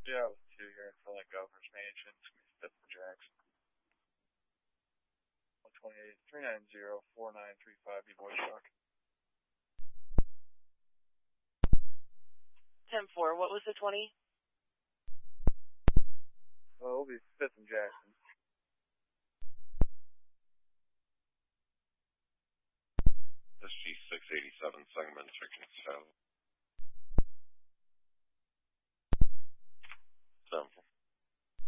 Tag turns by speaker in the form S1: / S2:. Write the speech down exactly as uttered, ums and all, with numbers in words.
S1: Yeah, with two here in front of the Governor's Mansion. It's going to be fifth and Jackson. one twenty-eight, three nine zero, four nine three five, you boy truck.
S2: ten four, what was the twenty?
S1: Well, it'll be fifth and Jackson.
S3: S G six eighty-seven, segment six seven.